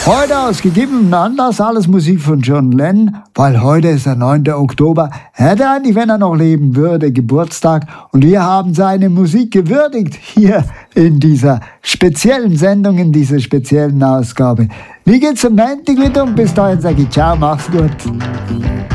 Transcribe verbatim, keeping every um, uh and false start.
Heute aus gegebenem Anlass alles Musik von John Lennon, weil heute ist der neunte Oktober. Hätte eigentlich, wenn er noch leben würde, Geburtstag. Und wir haben seine Musik gewürdigt hier in dieser speziellen Sendung, in dieser speziellen Ausgabe. Wie geht's am Montag wieder? Und bis dahin sage ich ciao, mach's gut.